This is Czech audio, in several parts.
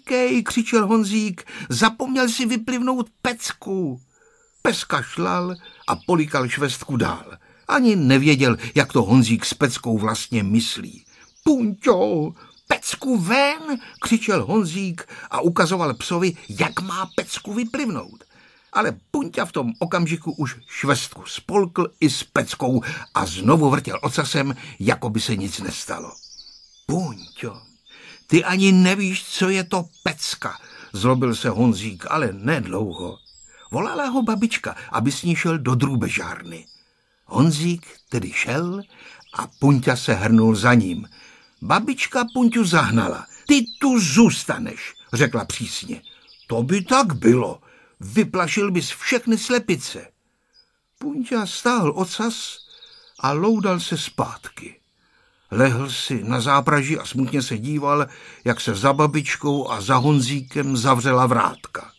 Utíkej, křičel Honzík, zapomněl si vyplivnout pecku. Pes kašlal a polikal švestku dál. Ani nevěděl, jak to Honzík s peckou vlastně myslí. Punťo, pecku ven, křičel Honzík a ukazoval psovi, jak má pecku vyplivnout. Ale Punťa v tom okamžiku už švestku spolkl i s peckou a znovu vrtěl ocasem, jako by se nic nestalo. Punťo, ty ani nevíš, co je to pecka, zlobil se Honzík, ale nedlouho. Volala ho babička, aby s ní šel do drůbežárny. Honzík tedy šel a Punťa se hrnul za ním. Babička Punťu zahnala. Ty tu zůstaneš, řekla přísně. To by tak bylo. Vyplašil bys všechny slepice. Punťa stáhl ocas a loudal se zpátky. Lehl si na zápraží a smutně se díval, jak se za babičkou a za Honzíkem zavřela vrátka.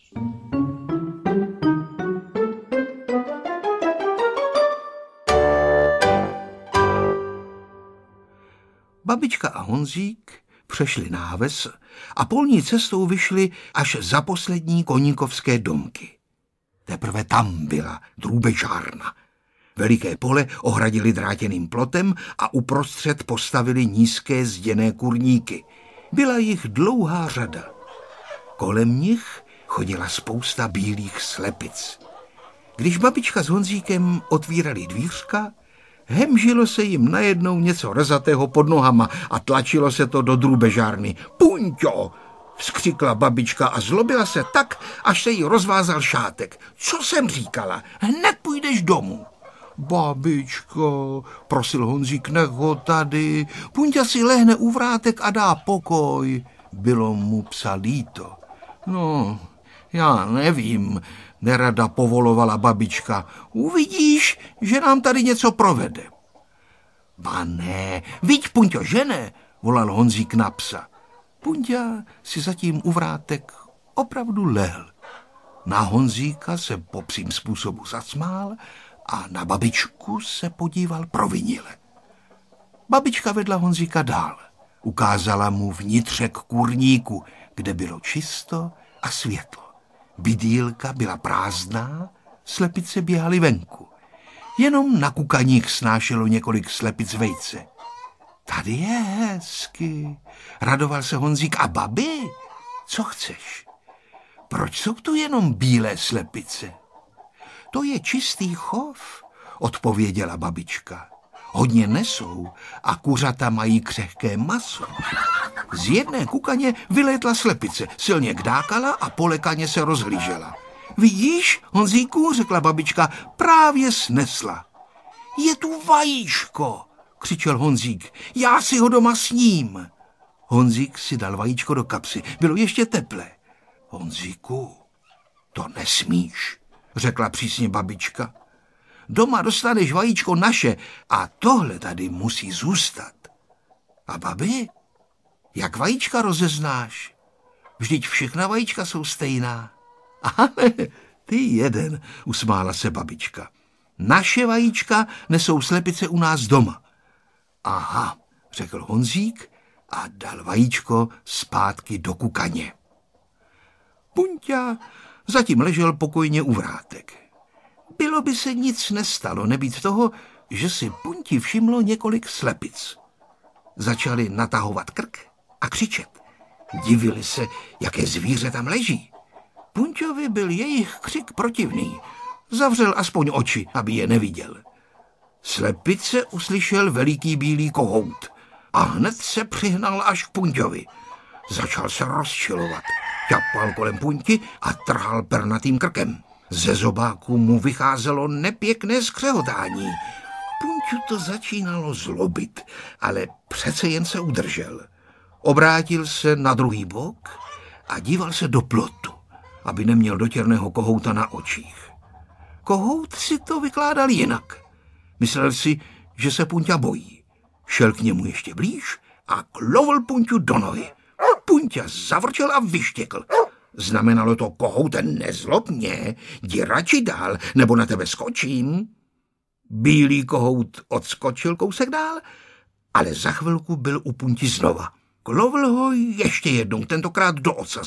Babička a Honzík přešli náves a polní cestou vyšli až za poslední koníkovské domky. Teprve tam byla drůbežárna. Veliké pole ohradili drátěným plotem a uprostřed postavili nízké zděné kurníky. Byla jich dlouhá řada. Kolem nich chodila spousta bílých slepic. Když babička s Honzíkem otvírali dvířka, hemžilo se jim najednou něco rezatého pod nohama a tlačilo se to do drůbežárny. Punťo, vzkřikla babička a zlobila se tak, až se jí rozvázal šátek. Co jsem říkala? Hned půjdeš domů. Babičko, prosil Honzík, nech ho tady. Punťa si lehne u vrátek a dá pokoj. Bylo mu psa líto. No, já nevím, nerada povolovala babička. Uvidíš, že nám tady něco provede. Ba ne, viď, Punťo, že ne, volal Honzík na psa. Punťa si zatím u vrátek opravdu lehl. Na Honzíka se po psím způsobu zasmál a na babičku se podíval provinile. Babička vedla Honzíka dál. Ukázala mu vnitřek kurníku, kde bylo čisto a světlo. Bydýlka byla prázdná, slepice běhaly venku. Jenom na kukaních snášelo několik slepic vejce. Tady je hezky, radoval se Honzík. A babi, co chceš? Proč jsou tu jenom bílé slepice? To je čistý chov, odpověděla babička. Hodně nesou a kuřata mají křehké maso. Z jedné kukaně vylétla slepice, silně kdákala a polekaně se rozhlížela. Vidíš, Honzíku, řekla babička, právě snesla. Je tu vajíčko, křičel Honzík, já si ho doma sním. Honzík si dal vajíčko do kapsy, bylo ještě teplé. Honzíku, to nesmíš, řekla přísně babička. Doma dostaneš vajíčko naše a tohle tady musí zůstat. A babi, jak vajíčka rozeznáš? Vždyť všechna vajíčka jsou stejná. Ale ty jeden, usmála se babička. Naše vajíčka nesou slepice u nás doma. Aha, řekl Honzík a dal vajíčko zpátky do kukaně. Punťa zatím ležel pokojně u vrátek. Bylo by se nic nestalo, nebýt toho, že si Punti všimlo několik slepic. Začali natahovat krk a křičet. Divili se, jaké zvíře tam leží. Punťovi byl jejich křik protivný. Zavřel aspoň oči, aby je neviděl. Slepice uslyšel veliký bílý kohout a hned se přihnal až k Punťovi. Začal se rozčilovat. Ťapal kolem Punti a trhal pernatým krkem. Ze zobáku mu vycházelo nepěkné skřehotání. Punťu to začínalo zlobit, ale přece jen se udržel. Obrátil se na druhý bok a díval se do plotu, aby neměl dotěrného kohouta na očích. Kohout si to vykládal jinak. Myslel si, že se Punťa bojí. Šel k němu ještě blíž a klovl Punťu do nohy. Punťa zavrčel a vyštěkl. Znamenalo to, kohoute, nezlob mě, jdi radši dál, nebo na tebe skočím. Bílý kohout odskočil kousek dál, ale za chvilku byl u Punti znova. Klovl ho ještě jednou, tentokrát do ocasu.